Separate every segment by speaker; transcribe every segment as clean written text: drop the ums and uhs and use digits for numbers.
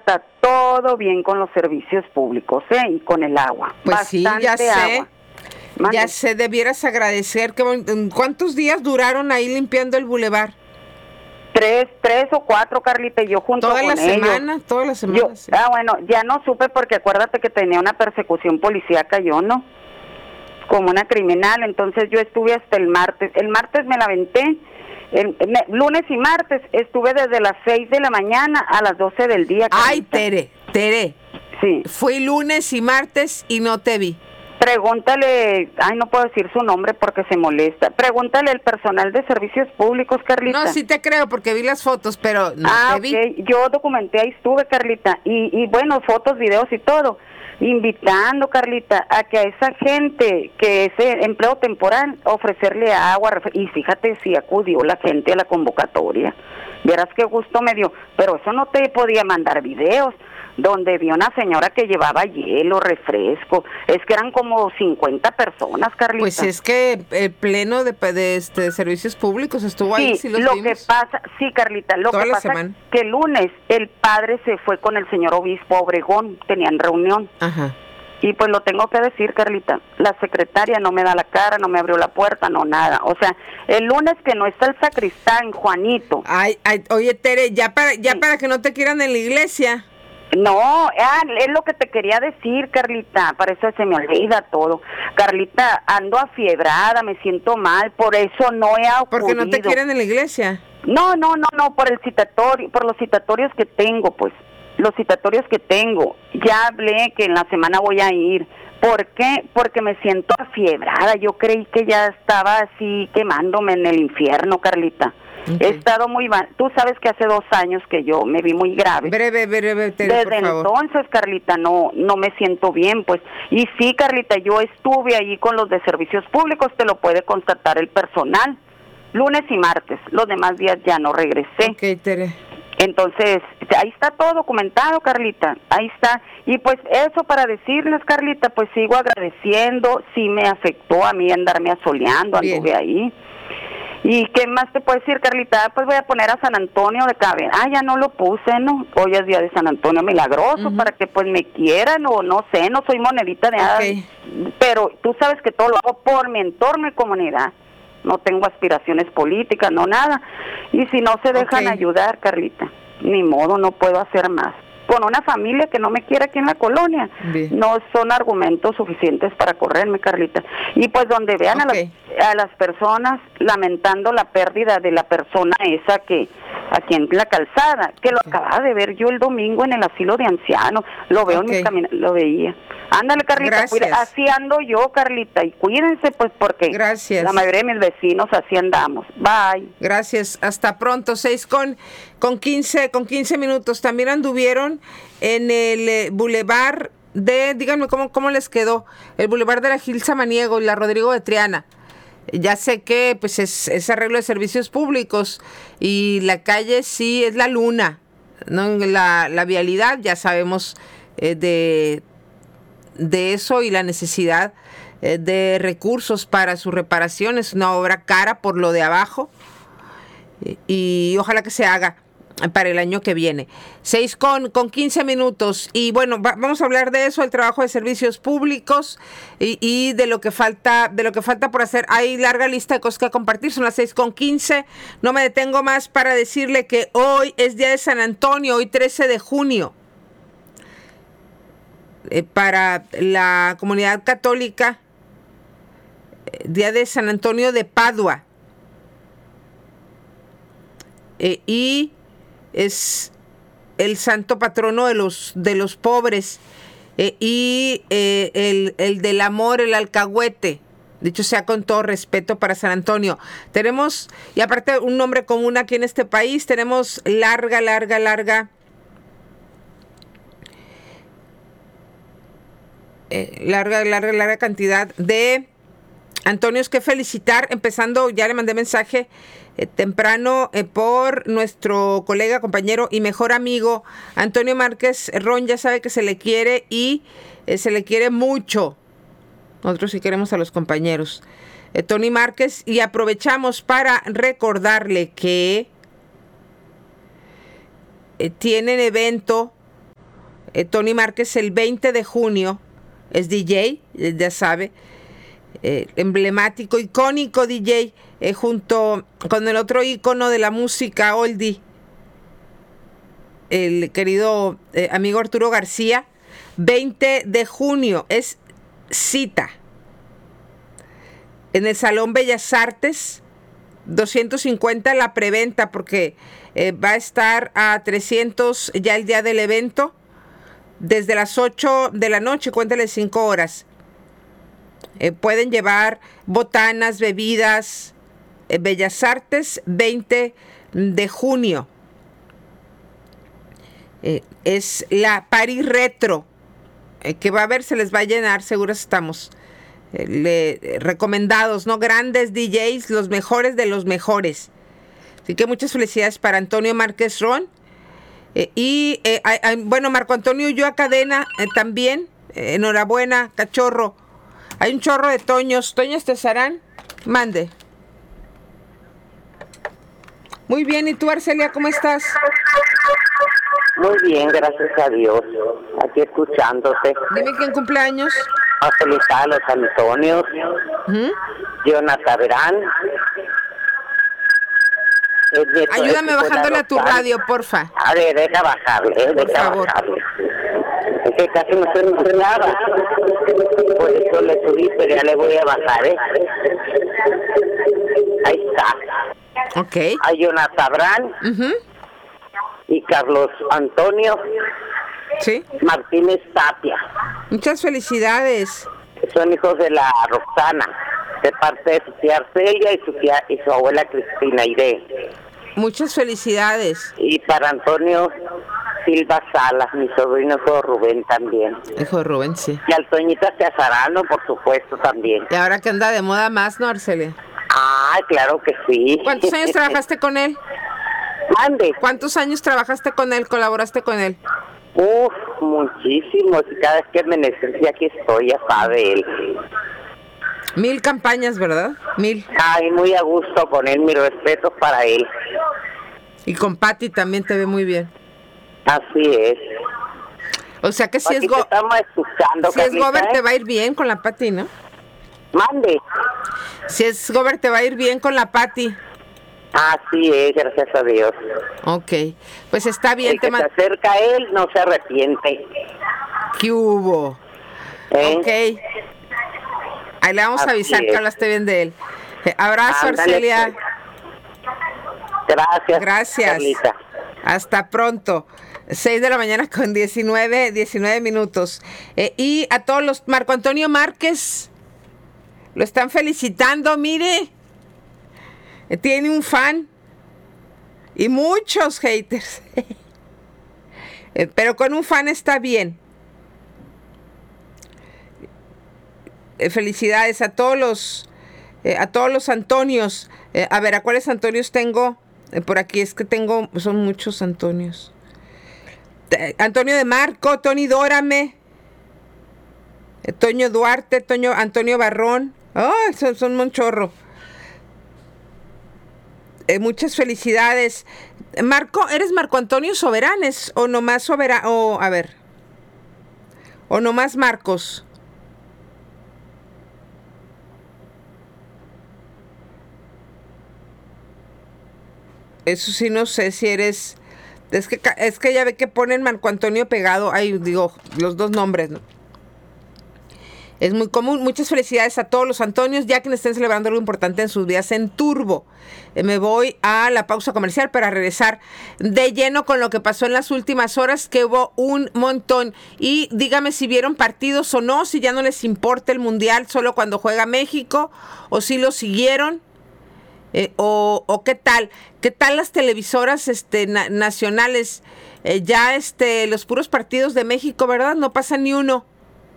Speaker 1: está todo bien con los servicios públicos, y con el agua.
Speaker 2: Pues
Speaker 1: bastante
Speaker 2: sí, ya sé.
Speaker 1: agua. Mande.
Speaker 2: Ya sé, debieras agradecer. ¿Cuántos días duraron ahí limpiando el bulevar?
Speaker 1: Tres o cuatro, Carlita, y yo junto con ellos.
Speaker 2: Toda la semana, sí.
Speaker 1: Bueno, ya no supe porque acuérdate que tenía una persecución policíaca yo, ¿no? Como una criminal, entonces yo estuve hasta el martes. El martes me la aventé, lunes y martes estuve desde las 6 de la mañana a las 12 del día, Carlita.
Speaker 2: Ay, Tere.
Speaker 1: Sí.
Speaker 2: Fui lunes y martes y no te vi.
Speaker 1: Pregúntale, no puedo decir su nombre porque se molesta. Pregúntale al personal de servicios públicos, Carlita.
Speaker 2: No, sí te creo porque vi las fotos, pero no te vi.
Speaker 1: Okay. Yo documenté, ahí estuve, Carlita, y bueno, fotos, videos y todo, invitando, Carlita, a que a esa gente que es empleo temporal, ofrecerle agua, y fíjate si acudió la gente a la convocatoria. Verás qué gusto me dio, pero eso no te podía mandar videos, donde vi una señora que llevaba hielo, refresco, es que eran como 50 personas, Carlita.
Speaker 2: Pues es que el pleno de servicios públicos estuvo ahí, sí los
Speaker 1: lo
Speaker 2: vimos.
Speaker 1: que pasa, sí, Carlita, lo
Speaker 2: toda
Speaker 1: que
Speaker 2: la
Speaker 1: pasa
Speaker 2: semana.
Speaker 1: que el lunes el padre se fue con el señor obispo a Obregón, tenían reunión.
Speaker 2: Ajá.
Speaker 1: Y pues lo tengo que decir, Carlita, la secretaria no me da la cara, no me abrió la puerta, no nada. O sea, el lunes que no está el sacristán, Juanito.
Speaker 2: Ay, oye, Tere, para que no te quieran en la iglesia.
Speaker 1: No, es lo que te quería decir, Carlita, para eso se me olvida todo. Carlita, ando afiebrada, me siento mal, por eso no he acudido.
Speaker 2: ¿Porque no te quieren en la iglesia?
Speaker 1: No, por el citatorio, por los citatorios que tengo, pues, los citatorios que tengo. Ya hablé que en la semana voy a ir. ¿Por qué? Porque me siento afiebrada, yo creí que ya estaba así quemándome en el infierno, Carlita. Okay. He estado muy mal. Tú sabes que hace 2 años que yo me vi muy grave.
Speaker 2: Breve, Tere,
Speaker 1: desde entonces, Carlita, no me siento bien, pues. Y sí, Carlita, yo estuve ahí con los de servicios públicos, te lo puede constatar el personal, lunes y martes. Los demás días ya no regresé.
Speaker 2: Ok, Tere.
Speaker 1: Entonces, ahí está todo documentado, Carlita, ahí está. Y pues eso para decirles, Carlita, pues sigo agradeciendo, sí me afectó a mí andarme asoleando, anduve ahí. ¿Y qué más te puedo decir, Carlita? Pues voy a poner a San Antonio de cabeza. Ya no lo puse, ¿no? Hoy es día de San Antonio Milagroso, para que pues me quieran, o no sé, no soy monedita de nada.
Speaker 2: Okay.
Speaker 1: Pero tú sabes que todo lo hago por mi entorno y comunidad. No tengo aspiraciones políticas, no nada. Y si no se dejan ayudar, Carlita, ni modo, no puedo hacer más. Con una familia que no me quiere aquí en la colonia, no son argumentos suficientes para correrme, Carlita. Y pues donde vean a las personas lamentando la pérdida de la persona esa que aquí en la calzada, que lo acababa de ver yo el domingo en el asilo de ancianos, lo veo en mis caminos, lo veía. Ándale, Carlita, así ando yo, Carlita, y cuídense pues porque la mayoría de mis vecinos así andamos. Bye.
Speaker 2: Gracias, hasta pronto. 6 con 15 minutos. También anduvieron en el bulevar díganme cómo les quedó, el bulevar de la Gil Samaniego y la Rodrigo de Triana. Ya sé que pues es arreglo de servicios públicos y la calle sí es la luna, ¿no? La vialidad, ya sabemos de eso y la necesidad de recursos para su reparación. Es una obra cara por lo de abajo y ojalá que se haga para el año que viene. 6 con 15 minutos. Y bueno, vamos a hablar de eso, el trabajo de servicios públicos y de lo que falta por hacer. Hay larga lista de cosas que compartir, son las 6 con 15. No me detengo más para decirle que hoy es día de San Antonio, hoy 13 de junio. Para la comunidad católica, día de San Antonio de Padua. Y es el santo patrono de los pobres, y el del amor, el alcahuete. Dicho sea con todo respeto para San Antonio. Tenemos, y aparte un nombre común aquí en este país, tenemos larga cantidad de Antonios que felicitar, empezando, ya le mandé mensaje temprano por nuestro colega, compañero y mejor amigo Antonio Márquez Ron. Ya sabe que se le quiere y se le quiere mucho. Nosotros sí queremos a los compañeros. Tony Márquez, y aprovechamos para recordarle que tienen evento Tony Márquez el 20 de junio. Es DJ, ya sabe. Emblemático, icónico DJ, junto con el otro ícono de la música oldie, el querido amigo Arturo García. 20 de junio es cita en el Salón Bellas Artes. 250 la preventa, porque va a estar a 300 ya el día del evento, desde las 8 de la noche, cuéntale 5 horas. Pueden llevar botanas, bebidas. Bellas Artes, 20 de junio. Es la Party Retro, que va a haber, se les va a llenar, seguros estamos. Recomendados, ¿no? Grandes DJs, los mejores de los mejores. Así que muchas felicidades para Antonio Márquez Ron. Bueno, Marco Antonio Ulloa Cadena también. Enhorabuena, cachorro. Hay un chorro de Toños. ¿Toños Tesarán? Mande. Muy bien, ¿y tú, Arcelia, cómo estás?
Speaker 3: Muy bien, gracias a Dios. Aquí escuchándote.
Speaker 2: Dime quién cumpleaños.
Speaker 3: A felicitar a los Antonios. Jonathan Verán.
Speaker 2: Ayúdame bajándole a tu radio, porfa.
Speaker 3: A ver, deja bajarle, deja bajarle. Es que casi no se me escuchaba. Por eso le subí, pero ya le voy a bajar, ¿eh? Ahí está.
Speaker 2: Ok.
Speaker 3: A Jonathan Brand y Carlos Antonio Martínez Tapia.
Speaker 2: Muchas felicidades.
Speaker 3: Son hijos de la Roxana, de parte de su tía Arcelia y su abuela Cristina Iré.
Speaker 2: Muchas felicidades.
Speaker 3: Y para Antonio Silva Salas, mi sobrino hijo de Rubén también.
Speaker 2: Hijo de Rubén, sí.
Speaker 3: Y al Toñita Cesarano, por supuesto, también.
Speaker 2: Y ahora que anda de moda más, ¿no, Arcelia?
Speaker 3: Ah, claro que sí.
Speaker 2: ¿Cuántos años trabajaste con él?
Speaker 3: Mande.
Speaker 2: ¿Cuántos años trabajaste con él, colaboraste con él?
Speaker 3: Muchísimos. Y cada vez que me necesita, aquí estoy, ya sabe él.
Speaker 2: 1000 campañas, ¿verdad? 1000.
Speaker 3: Ay, muy a gusto con él, mis respetos para él.
Speaker 2: Y con Patti también te ve muy bien.
Speaker 3: Así es.
Speaker 2: O sea que si
Speaker 3: aquí estamos escuchando,
Speaker 2: si es Gober, te va a ir bien con la Patti, ¿no?
Speaker 3: Mande.
Speaker 2: Si es Gober, te va a ir bien con la Patti.
Speaker 3: Así es, gracias a Dios.
Speaker 2: Ok, pues está bien.
Speaker 3: El que se acerca a él no se arrepiente.
Speaker 2: ¿Qué hubo? Ok. Ahí le vamos a avisar que hablaste bien de él. Abrazo, Arcelia.
Speaker 3: Gracias.
Speaker 2: Gracias.
Speaker 3: Carlita.
Speaker 2: Hasta pronto. 6 de la mañana con 19 minutos. Y a todos los... Marco Antonio Márquez lo están felicitando, mire. Tiene un fan y muchos haters. Pero con un fan está bien. Felicidades a todos los Antonios. A ver, ¿a cuáles Antonios tengo? Por aquí es que son muchos Antonios. Antonio de Marco, Tony Dórame, Toño Duarte, Antonio Barrón. Son un chorro. Muchas felicidades. Marco, ¿eres Marco Antonio Soberanes o nomás Soberano? A ver. O nomás Marcos. Eso sí, no sé si eres... Es que ya ve que ponen Marco Antonio pegado. Ahí digo, los dos nombres, ¿no? Es muy común. Muchas felicidades a todos los Antonios, ya que estén celebrando algo importante en sus días en Turbo. Me voy a la pausa comercial para regresar de lleno con lo que pasó en las últimas horas, que hubo un montón. Y dígame si vieron partidos o no, si ya no les importa el Mundial solo cuando juega México, o si lo siguieron. O qué tal las televisoras nacionales, ya los puros partidos de México, ¿verdad? No pasa ni uno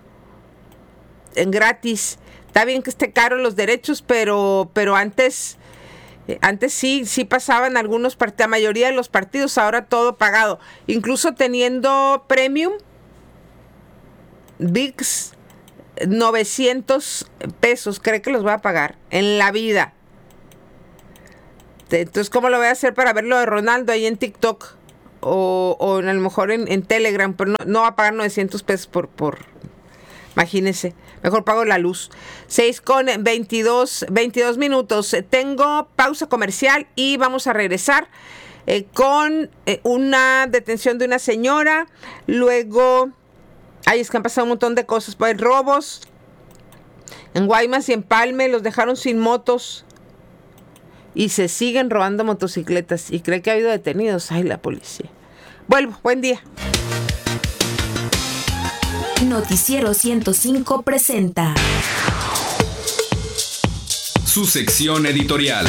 Speaker 2: en gratis. Está bien que esté caro los derechos, pero antes sí pasaban algunos partidos, la mayoría de los partidos, ahora todo pagado, incluso teniendo premium. ViX, 900 pesos, cree que los voy a pagar en la vida. Entonces, ¿cómo lo voy a hacer para ver lo de Ronaldo ahí en TikTok? o a lo mejor en Telegram, pero no va a pagar 900 pesos por imagínense, mejor pago la luz. 6:22 minutos. Tengo pausa comercial y vamos a regresar con una detención de una señora. Luego, es que han pasado un montón de cosas. Pues robos en Guaymas y en Palme, los dejaron sin motos y se siguen robando motocicletas. Y cree que ha habido detenidos. Ay, la policía. Vuelvo, buen día.
Speaker 4: Noticiero 105 presenta
Speaker 5: su sección editorial.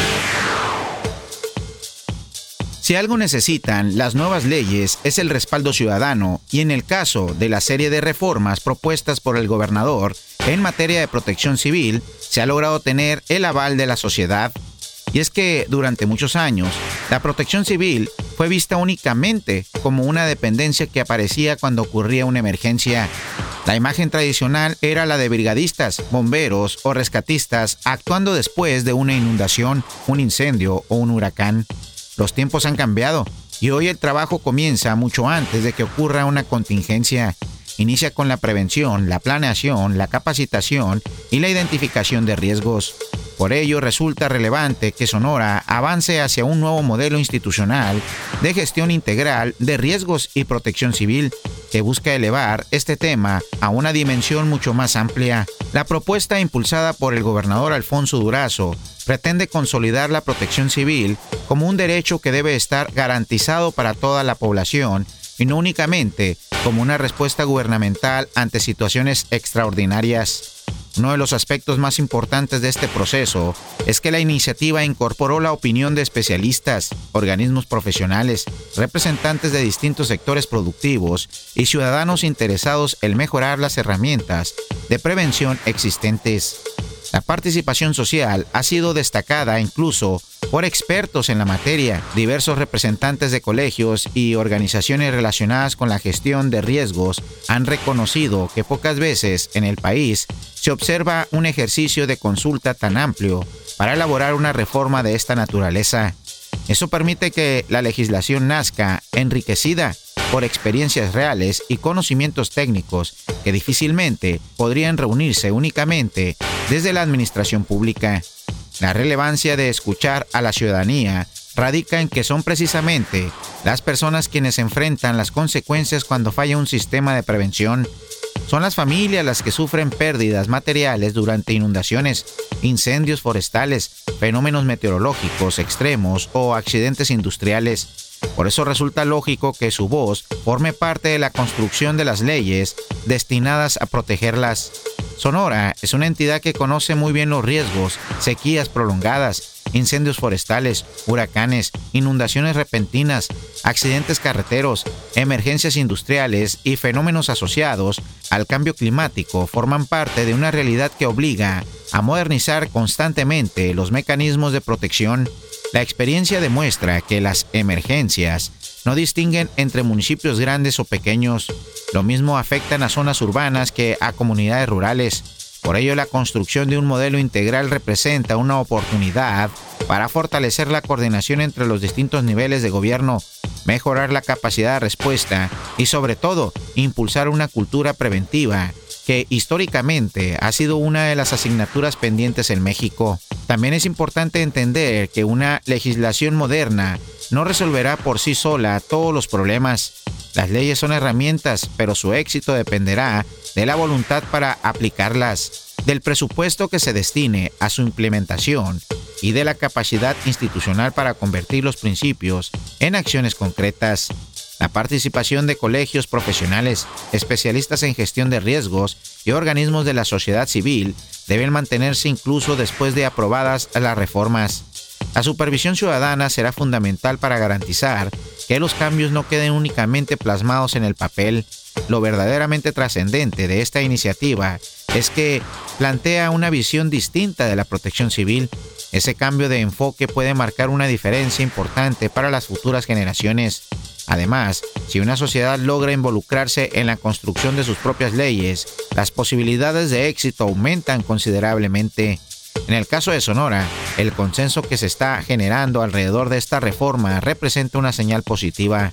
Speaker 6: Si algo necesitan las nuevas leyes es el respaldo ciudadano, y en el caso de la serie de reformas propuestas por el gobernador en materia de protección civil, se ha logrado tener el aval de la sociedad. Y es que durante muchos años, la protección civil fue vista únicamente como una dependencia que aparecía cuando ocurría una emergencia. La imagen tradicional era la de brigadistas, bomberos o rescatistas actuando después de una inundación, un incendio o un huracán. Los tiempos han cambiado y hoy el trabajo comienza mucho antes de que ocurra una contingencia. Inicia con la prevención, la planeación, la capacitación y la identificación de riesgos. Por ello, resulta relevante que Sonora avance hacia un nuevo modelo institucional de gestión integral de riesgos y protección civil, que busca elevar este tema a una dimensión mucho más amplia. La propuesta impulsada por el gobernador Alfonso Durazo pretende consolidar la protección civil como un derecho que debe estar garantizado para toda la población y no únicamente como una respuesta gubernamental ante situaciones extraordinarias. Uno de los aspectos más importantes de este proceso es que la iniciativa incorporó la opinión de especialistas, organismos profesionales, representantes de distintos sectores productivos y ciudadanos interesados en mejorar las herramientas de prevención existentes. La participación social ha sido destacada incluso por expertos en la materia. Diversos representantes de colegios y organizaciones relacionadas con la gestión de riesgos han reconocido que pocas veces en el país se observa un ejercicio de consulta tan amplio para elaborar una reforma de esta naturaleza. Eso permite que la legislación nazca enriquecida por experiencias reales y conocimientos técnicos que difícilmente podrían reunirse únicamente desde la administración pública. La relevancia de escuchar a la ciudadanía radica en que son precisamente las personas quienes enfrentan las consecuencias cuando falla un sistema de prevención. Son las familias las que sufren pérdidas materiales durante inundaciones, incendios forestales, fenómenos meteorológicos extremos o accidentes industriales. Por eso resulta lógico que su voz forme parte de la construcción de las leyes destinadas a protegerlas. Sonora es una entidad que conoce muy bien los riesgos, sequías prolongadas, incendios forestales, huracanes, inundaciones repentinas, accidentes carreteros, emergencias industriales y fenómenos asociados al cambio climático forman parte de una realidad que obliga a modernizar constantemente los mecanismos de protección. La experiencia demuestra que las emergencias no distinguen entre municipios grandes o pequeños. Lo mismo afectan a zonas urbanas que a comunidades rurales. Por ello, la construcción de un modelo integral representa una oportunidad para fortalecer la coordinación entre los distintos niveles de gobierno, mejorar la capacidad de respuesta y, sobre todo, impulsar una cultura preventiva que históricamente ha sido una de las asignaturas pendientes en México. También es importante entender que una legislación moderna no resolverá por sí sola todos los problemas. Las leyes son herramientas, pero su éxito dependerá de la voluntad para aplicarlas, del presupuesto que se destine a su implementación y de la capacidad institucional para convertir los principios en acciones concretas. La participación de colegios profesionales, especialistas en gestión de riesgos y organismos de la sociedad civil deben mantenerse incluso después de aprobadas las reformas. La supervisión ciudadana será fundamental para garantizar que los cambios no queden únicamente plasmados en el papel. Lo verdaderamente trascendente de esta iniciativa es que plantea una visión distinta de la protección civil. Ese cambio de enfoque puede marcar una diferencia importante para las futuras generaciones. Además, si una sociedad logra involucrarse en la construcción de sus propias leyes, las posibilidades de éxito aumentan considerablemente. En el caso de Sonora, el consenso que se está generando alrededor de esta reforma representa una señal positiva.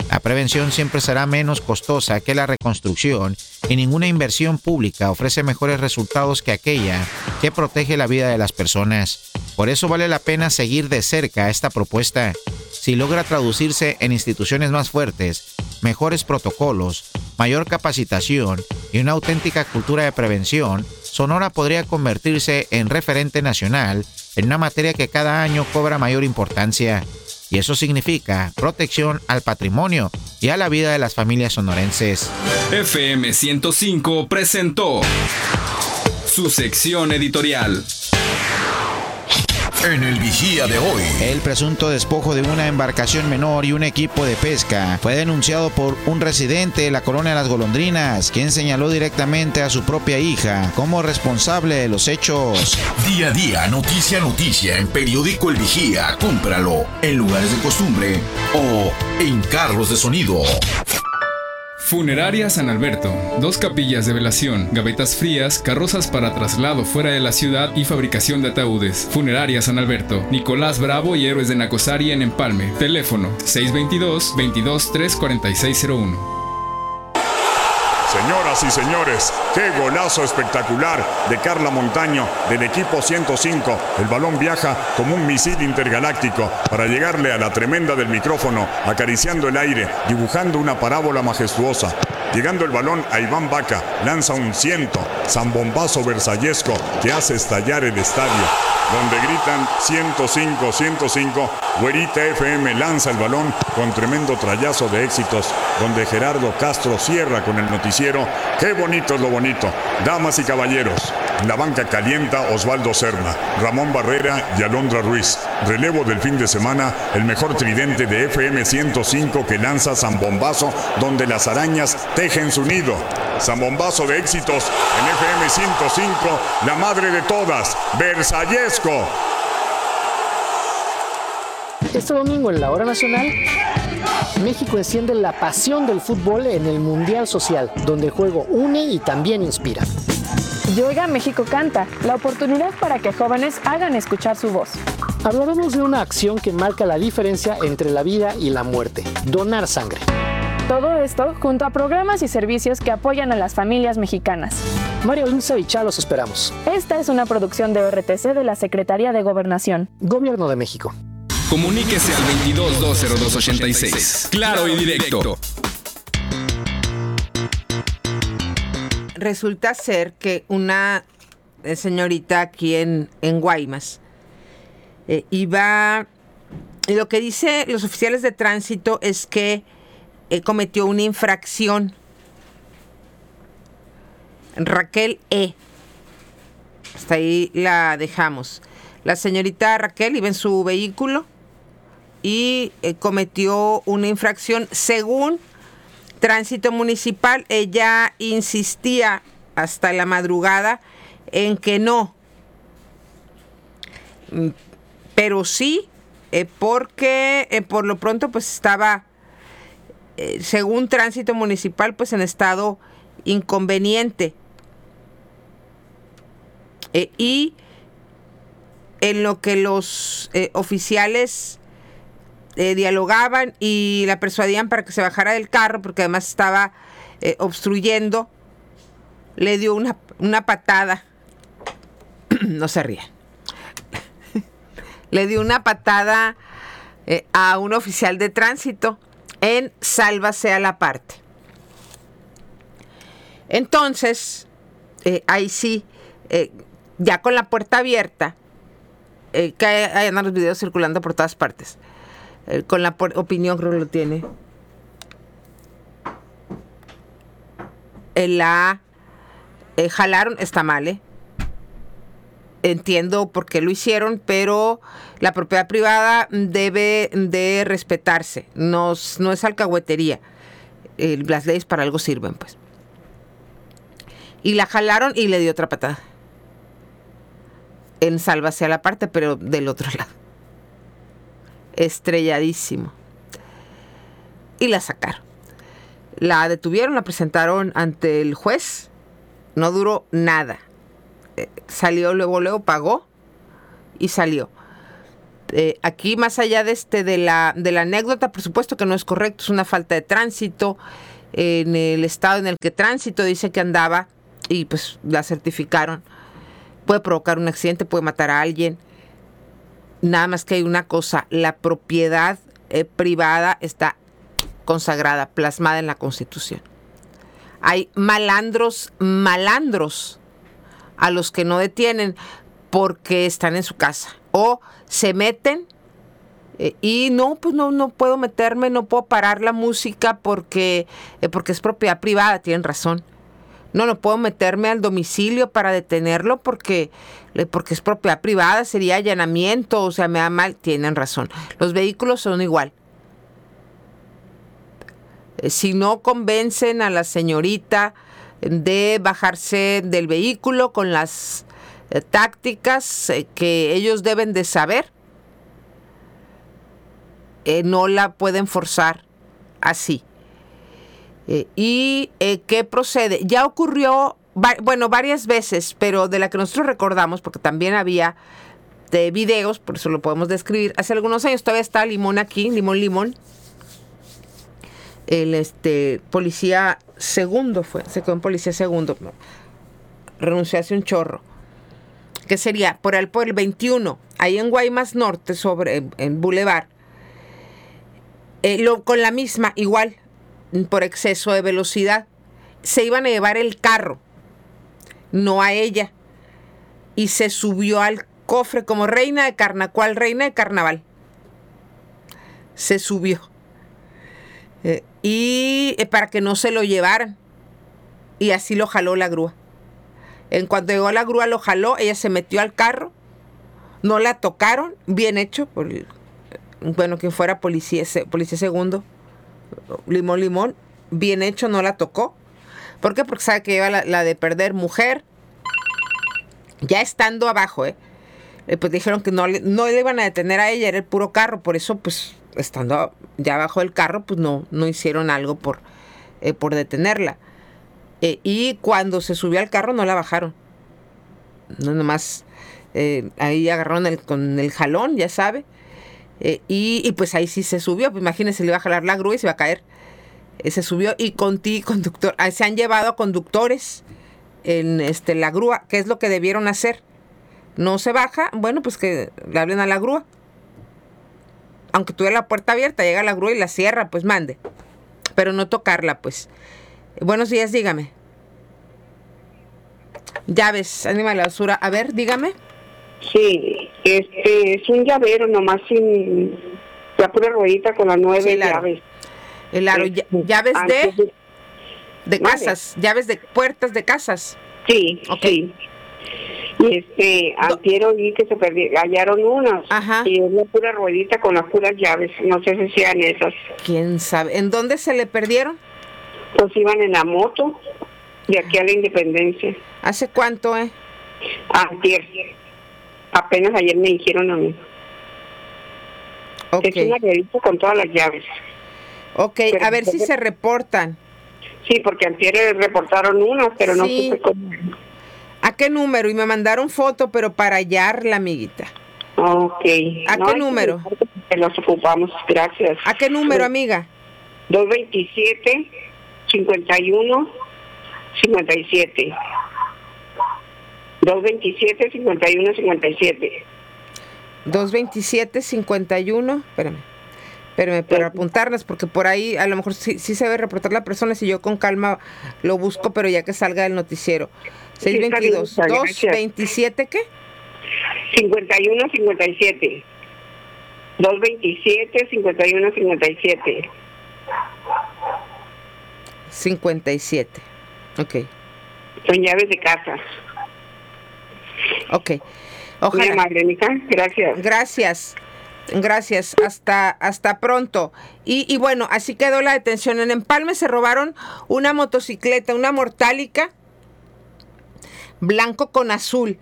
Speaker 6: La prevención siempre será menos costosa que la reconstrucción y ninguna inversión pública ofrece mejores resultados que aquella que protege la vida de las personas. Por eso vale la pena seguir de cerca esta propuesta. Si logra traducirse en instituciones más fuertes, mejores protocolos, mayor capacitación y una auténtica cultura de prevención, Sonora podría convertirse en referente nacional en una materia que cada año cobra mayor importancia. Y eso significa protección al patrimonio y a la vida de las familias sonorenses.
Speaker 5: FM 105 presentó su sección editorial.
Speaker 7: En el Vigía de hoy.
Speaker 6: El presunto despojo de una embarcación menor y un equipo de pesca fue denunciado por un residente de la colonia Las Golondrinas, quien señaló directamente a su propia hija como responsable de los hechos.
Speaker 7: Día a día, noticia a noticia, en Periódico El Vigía. Cómpralo en lugares de costumbre o en carros de sonido.
Speaker 5: Funeraria San Alberto, 2 capillas de velación, gavetas frías, carrozas para traslado fuera de la ciudad y fabricación de ataúdes. Funeraria San Alberto, Nicolás Bravo y Héroes de Nacosari en Empalme. Teléfono 622-22-34601.
Speaker 8: Señoras y señores, qué golazo espectacular de Carla Montaño del equipo 105. El balón viaja como un misil intergaláctico para llegarle a la tremenda del micrófono, acariciando el aire, dibujando una parábola majestuosa. Llegando el balón a Iván Vaca, lanza un ciento, zambombazo versallesco que hace estallar el estadio. Donde gritan 105, 105, Güerita FM lanza el balón con tremendo trayazo de éxitos, donde Gerardo Castro cierra con el noticiero. ¡Qué bonito es lo bonito! Damas y caballeros, en la banca calienta Osvaldo Serna, Ramón Barrera y Alondra Ruiz. Relevo del fin de semana, el mejor tridente de FM 105 que lanza Zambombazo, donde las arañas tejen su nido. Zambombazo de éxitos en FM 105, la madre de todas, versallesco.
Speaker 9: Este domingo en la Hora Nacional, México enciende la pasión del fútbol en el Mundial Social, donde el juego une y también inspira.
Speaker 10: Llega México Canta, la oportunidad para que jóvenes hagan escuchar su voz.
Speaker 9: Hablaremos de una acción que marca la diferencia entre la vida y la muerte: donar sangre.
Speaker 10: Todo esto junto a programas y servicios que apoyan a las familias mexicanas.
Speaker 9: Mario Lince y Chá los esperamos.
Speaker 10: Esta es una producción de RTC de la Secretaría de Gobernación.
Speaker 9: Gobierno de México.
Speaker 5: Comuníquese al 22-202-86. Claro y directo.
Speaker 2: Resulta ser que una señorita aquí en Guaymas iba... Y lo que dice los oficiales de tránsito es que cometió una infracción. Raquel E. Hasta ahí la dejamos. La señorita Raquel iba en su vehículo y cometió una infracción. Según Tránsito Municipal, ella insistía hasta la madrugada en que no. Pero sí, porque por lo pronto pues estaba... según Tránsito Municipal, pues en estado inconveniente. Y en lo que los oficiales dialogaban y la persuadían para que se bajara del carro, porque además estaba obstruyendo, le dio una patada. No se rían. Le dio una patada a un oficial de tránsito en Sálvase a la Parte. Entonces, ahí sí, ya con la puerta abierta, que hay andan los videos circulando por todas partes, con la opinión creo que lo tiene, la jalaron, está mal, entiendo por qué lo hicieron, pero la propiedad privada debe de respetarse, no es alcahuetería. Las leyes para algo sirven, pues. Y la jalaron y le dio otra patada. En Sálvase a la Parte, pero del otro lado. Estrelladísimo. Y la sacaron. La detuvieron, la presentaron ante el juez. No duró nada. Salió luego, pagó y salió. Aquí, más allá de la anécdota, por supuesto que no es correcto, es una falta de tránsito. En el estado en el que tránsito dice que andaba y pues la certificaron. Puede provocar un accidente, puede matar a alguien. Nada más que hay una cosa, la propiedad privada está consagrada, plasmada en la Constitución. Hay malandros a los que no detienen porque están en su casa o se meten y no puedo meterme, no puedo parar la música porque es propiedad privada, tienen razón. No puedo meterme al domicilio para detenerlo porque es propiedad privada, sería allanamiento, o sea, me da mal, tienen razón. Los vehículos son igual. Si no convencen a la señorita de bajarse del vehículo con las tácticas que ellos deben de saber, no la pueden forzar así. ¿Qué procede? Ya ocurrió, varias veces, pero de la que nosotros recordamos, porque también había de videos, por eso lo podemos describir. Hace algunos años todavía está Limón aquí, Limón. El policía segundo se quedó en policía segundo. Renunció hace un chorro. ¿Qué sería? Por el 21, ahí en Guaymas Norte, en Boulevard. Con la misma, igual, por exceso de velocidad. Se iban a llevar el carro, no a ella. Y se subió al cofre como reina de carnaval. Se subió. Para que no se lo llevaran. Y así lo jaló la grúa. En cuanto llegó la grúa, lo jaló, ella se metió al carro, no la tocaron, bien hecho, quien fuera policía segundo, Limón, bien hecho, no la tocó. ¿Por qué? Porque sabe que lleva la de perder mujer, ya estando abajo, pues dijeron que no le iban a detener a ella, era el puro carro, por eso, pues, estando ya abajo del carro, pues no hicieron algo por detenerla. Y cuando se subió al carro no la bajaron. No, nomás ahí agarraron con el jalón, ya sabe. Y pues ahí sí se subió. Pues imagínense, le iba a jalar la grúa y se iba a caer. Se subió y conductor. Se han llevado a conductores en la grúa. ¿Qué es lo que debieron hacer? No se baja, bueno, pues que le hablen a la grúa. Aunque tuviera la puerta abierta, llega la grúa y la cierra, pues mande. Pero no tocarla, pues. Buenos días, dígame. Llaves, ánima de la basura. A ver, dígame.
Speaker 11: Sí, es un llavero nomás sin la pura ruedita con las 9 llaves.
Speaker 2: El aro, llaves de casas, llaves de puertas de casas.
Speaker 11: Sí, okay. Sí. Y antier oí que se hallaron unas. Ajá. Y es la pura ruedita con las puras llaves. No sé si sean esas.
Speaker 2: ¿Quién sabe? ¿En dónde se le perdieron?
Speaker 11: Pues iban en la moto de aquí a la Independencia.
Speaker 2: ¿Hace cuánto,
Speaker 11: Antier. Apenas ayer me dijeron a mí.
Speaker 2: Okay.
Speaker 11: Es una ruedita con todas las llaves.
Speaker 2: Ok, pero a ver si se reportan.
Speaker 11: Sí, porque antier reportaron unas, pero no supe cómo.
Speaker 2: ¿A qué número? Y me mandaron foto, pero para hallarla, amiguita.
Speaker 11: Ok.
Speaker 2: ¿A qué número?
Speaker 11: Los ocupamos, gracias.
Speaker 2: ¿A qué número, amiga?
Speaker 11: 227 51 57. 227 51 57.
Speaker 2: 227 51, espérame, para apuntarlas, porque por ahí a lo mejor sí se debe reportar la persona, si yo con calma lo busco, pero ya que salga del noticiero. 622, 227, ¿qué?
Speaker 11: 51 57. 227 51 57.
Speaker 2: 57. Ok.
Speaker 11: Son llaves de casa.
Speaker 2: Ok. Ojalá.
Speaker 11: Muy amable, mija. Gracias.
Speaker 2: Gracias. Hasta pronto. Y bueno, así quedó la detención. En Empalme se robaron una motocicleta, una Mortálica, blanco con azul.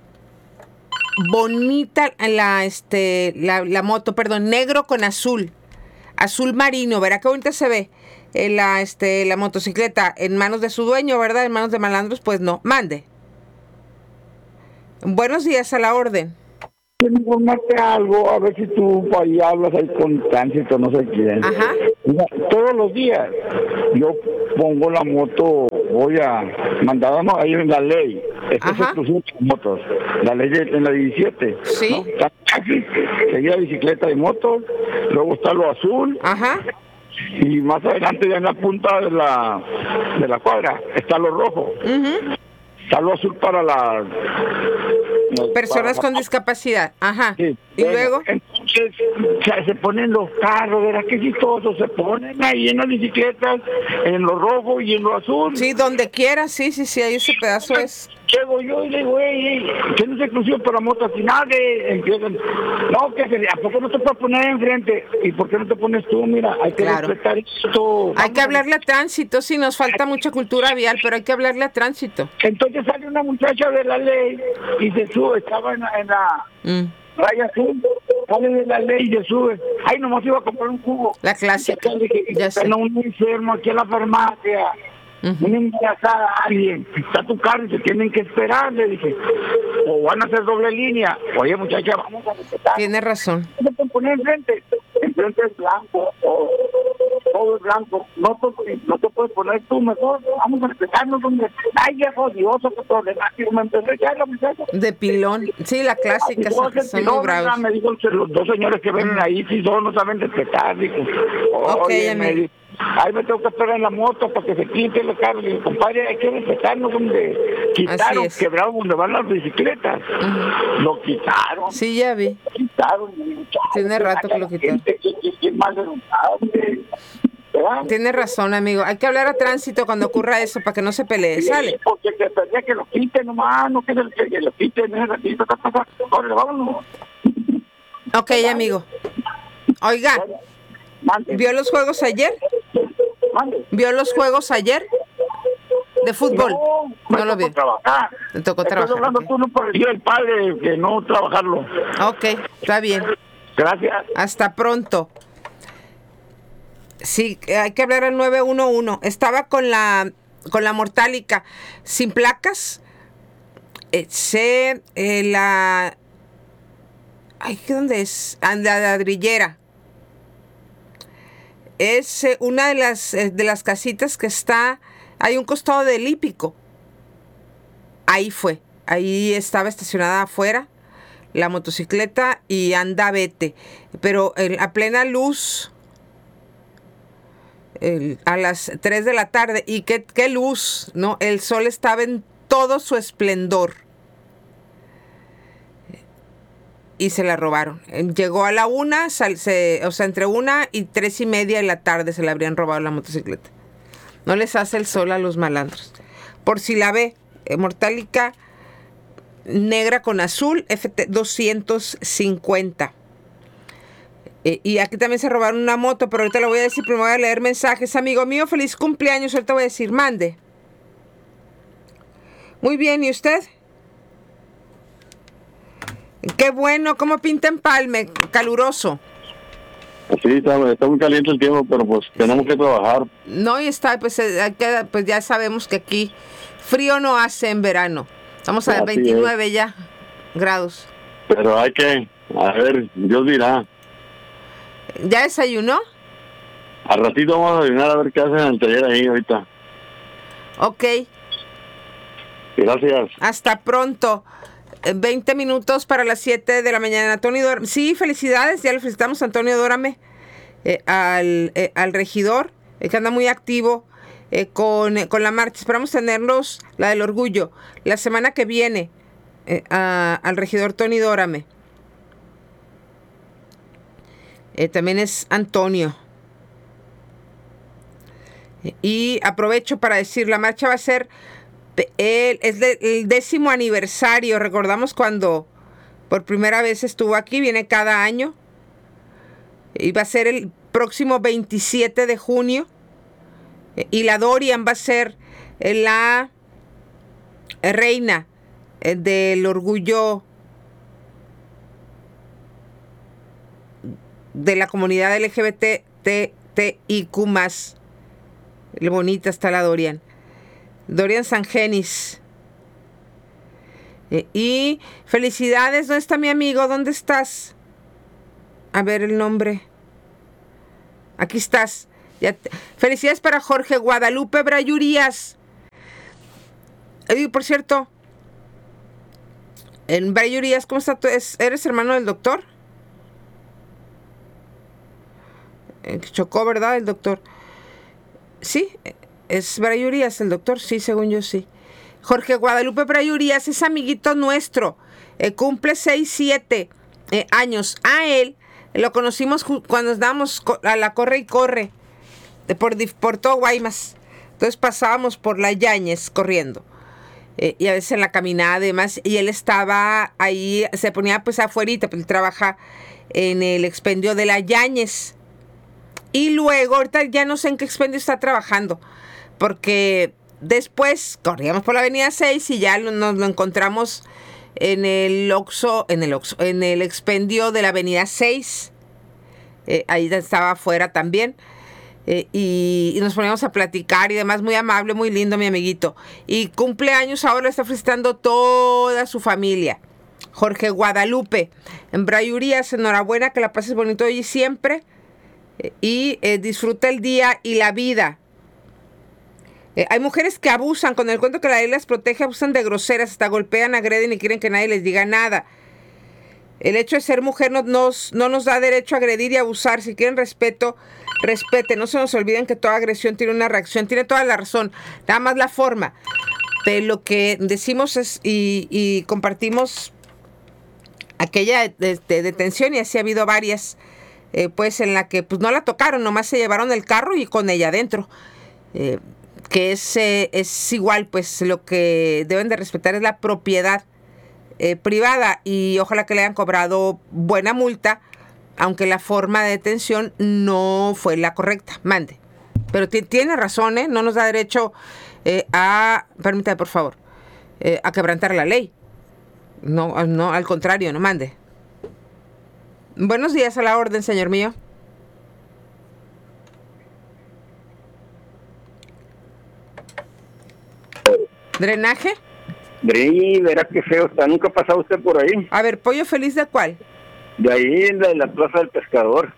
Speaker 2: Bonita la moto, perdón, negro con azul. Azul marino, ¿verdad qué bonita se ve? La motocicleta en manos de su dueño, ¿verdad? En manos de malandros, pues no. Mande. Buenos días, a la orden.
Speaker 12: informarte algo, a ver si tú ahí hablas ahí con tránsito, no sé quién.
Speaker 2: Ajá.
Speaker 12: Mira, todos los días yo pongo la moto, voy a mandar, no, ahí en la ley, esto es exclusivo de motos, la ley en la 17.
Speaker 2: Sí.
Speaker 12: ¿No? Está taxi, seguida bicicleta y motos, luego está lo azul.
Speaker 2: Ajá.
Speaker 12: Y más adelante ya en la punta de la cuadra está lo rojo. Está lo azul para las
Speaker 2: personas con discapacidad. Ajá.
Speaker 12: Sí.
Speaker 2: Y
Speaker 12: Bueno,
Speaker 2: luego
Speaker 12: entonces se ponen los carros, ¿verdad? Que chistosos, se ponen ahí en las bicicletas, en lo rojo y en lo azul.
Speaker 2: Sí, donde quiera, sí, ahí ese pedazo es.
Speaker 12: Llego yo y le digo, que no es exclusivo para motos, y nadie empiezan, no, que ¿a poco no te puedes poner enfrente? ¿Y por qué no te pones tú? Mira, hay que respetar esto.
Speaker 2: Hay que hablarle a tránsito, sí, nos falta mucha cultura vial, pero hay que hablarle a tránsito.
Speaker 12: Entonces sale una muchacha de la ley y se sube, estaba en la raya azul, sale de la ley y se sube. Ay, nomás iba a comprar un jugo.
Speaker 2: La clásica.
Speaker 12: Ya sé. Un enfermo aquí en la farmacia. Una embarazada, alguien, está tu carro y se tienen que esperar, le dije, o van a hacer doble línea. Oye, muchacha, vamos a respetar.
Speaker 2: Tiene razón.
Speaker 12: No te pueden poner enfrente es blanco, todo es blanco, no te puedes poner tú mejor, vamos a respetarnos, donde ay, es odioso, que problemático, me empezó a echar la muchacha.
Speaker 2: De pilón, sí, la clásica, son muy bravos.
Speaker 12: Me dijo los dos señores que ven ahí, si no saben respetar, dijo, oye, me dijo, ahí me tengo que esperar en la moto para que se quite los carros. Y compadre, hay que respetarnos donde quitaron, quebraron donde van las bicicletas. Lo quitaron.
Speaker 2: Sí, ya vi.
Speaker 12: Quitaron.
Speaker 2: Tiene rato que lo quitaron. Tiene razón, amigo. Hay que hablar a tránsito cuando ocurra eso para que no se pelee, ¿sale?
Speaker 12: Porque se perdía que lo quiten nomás, no que lo quiten. Ahora, vámonos.
Speaker 2: Ok, amigo. Oiga. ¿Vio los juegos ayer? ¿Vio los juegos ayer? ¿De fútbol? No lo vi.
Speaker 12: Trabajar.
Speaker 2: Me tocó trabajar.
Speaker 12: Estás hablando tú, no por el padre, que no trabajarlo.
Speaker 2: Ok, está bien.
Speaker 12: Gracias.
Speaker 2: Hasta pronto. Sí, hay que hablar al 911. Estaba con la mortálica sin placas. ¿Dónde es? La ladrillera. Es una de las casitas que está, hay un costado del hípico. Ahí estaba estacionada afuera la motocicleta y anda vete, pero a plena luz, a las 3 de la tarde, y qué luz, ¿no? El sol estaba en todo su esplendor. Y se la robaron. Llegó a la 1, entre 1 y 3 y media de la tarde se le habrían robado la motocicleta. No les hace el sol a los malandros. Por si la ve, mortálica negra con azul, FT 250. Y aquí también se robaron una moto, pero ahorita le voy a decir, primero voy a leer mensajes. Amigo mío, feliz cumpleaños, ahorita voy a decir, mande. Muy bien, ¿y usted? Qué bueno, ¿cómo pinta Empalme? Caluroso.
Speaker 13: Sí, está muy caliente el tiempo, pero pues tenemos que trabajar.
Speaker 2: No, y está, pues ya sabemos que aquí frío no hace en verano. Estamos a 29 ya grados.
Speaker 13: Pero hay que, a ver, Dios dirá.
Speaker 2: ¿Ya desayunó?
Speaker 13: Al ratito vamos a desayunar a ver qué hacen en el taller ahí ahorita.
Speaker 2: Ok.
Speaker 13: Gracias.
Speaker 2: Hasta pronto. 20 minutos para las 7 de la mañana. Antonio Dórame. Sí, felicidades. Ya le felicitamos a Antonio Dórame, al regidor, que anda muy activo con la marcha. Esperamos tenerlos, la del orgullo, la semana que viene, al regidor Tony Dórame. También es Antonio. Y aprovecho para decir, la marcha va a ser... es el 10º aniversario. Recordamos cuando por primera vez estuvo aquí, viene cada año. Y va a ser el próximo 27 de junio. Y la Dorian va a ser la reina del orgullo de la comunidad LGBTIQ+. Bonita está la Dorian. Dorian Sangenis. Y felicidades, ¿dónde está mi amigo? ¿Dónde estás? A ver el nombre. Aquí estás. Felicidades para Jorge Guadalupe Brayurías. Por cierto, en Brayurías, ¿cómo está? ¿Eres hermano del doctor? Chocó, ¿verdad? El doctor. Sí, es Brayurías el doctor, sí, según yo sí. Jorge Guadalupe Brayurías es amiguito nuestro. Cumple 6-7 años. A él lo conocimos cuando estábamos a la corre y corre. Por todo Guaymas. Entonces pasábamos por la Yáñez corriendo. Y a veces en la caminada y demás. Y él estaba ahí, se ponía pues afuerita, pues él trabaja en el expendio de la Yáñez. Y luego, ahorita ya no sé en qué expendio está trabajando. Porque después corríamos por la avenida 6 y ya nos lo encontramos en el expendio de la avenida 6. Ahí estaba afuera también. Y nos poníamos a platicar y demás, muy amable, muy lindo mi amiguito. Y cumpleaños ahora está felicitando toda su familia. Jorge Guadalupe, en Brayurías, enhorabuena, que la pases bonito hoy y siempre. Y disfruta el día y la vida. Hay mujeres que abusan, con el cuento que la ley las protege, abusan de groseras, hasta golpean, agreden y quieren que nadie les diga nada. El hecho de ser mujer no nos da derecho a agredir y abusar. Si quieren respeto, respeten. No se nos olviden que toda agresión tiene una reacción. Tiene toda la razón. Nada más la forma. De lo que decimos es y compartimos aquella detención, y así ha habido varias, pues en la que pues no la tocaron, nomás se llevaron el carro y con ella adentro. Que es igual, pues lo que deben de respetar es la propiedad privada, y ojalá que le hayan cobrado buena multa, aunque la forma de detención no fue la correcta. Mande. Pero tiene razón, no nos da derecho permítame por favor, a quebrantar la ley. No, al contrario, no mande. Buenos días, a la orden, señor mío. ¿Drenaje?
Speaker 14: Verá qué feo está. ¿Nunca ha pasado usted por ahí?
Speaker 2: A ver, ¿pollo feliz de cuál?
Speaker 14: De ahí, de la Plaza del Pescador.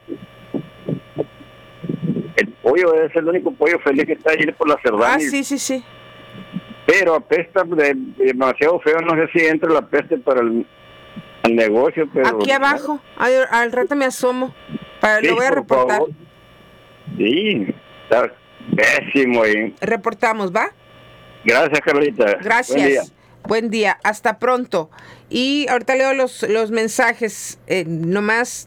Speaker 14: El pollo es el único pollo feliz que está ahí por la Cerdán.
Speaker 2: Ah, sí.
Speaker 14: Pero apesta demasiado feo. No sé si entra la peste para el negocio, pero...
Speaker 2: Aquí abajo. Al rato me asomo. Lo voy a reportar.
Speaker 14: Favor. Sí, está pésimo ahí.
Speaker 2: Reportamos, ¿va?
Speaker 14: Gracias, Carlita.
Speaker 2: Gracias. Buen día. Hasta pronto. Y ahorita leo los mensajes. Nomás.